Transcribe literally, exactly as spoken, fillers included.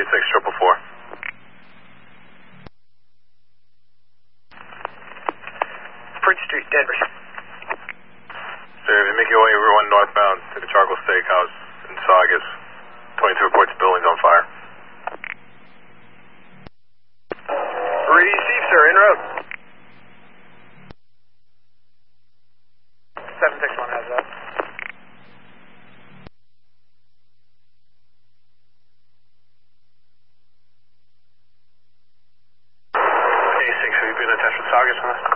eight six triple four. Bridge Street, Denver. Sir, if you make your way Route one northbound to the Charcoal Steakhouse in Saugus, twenty-two reports building's on fire. Receive, sir, en route. seven six one has that. A six, have you been in touch with Saugus on this?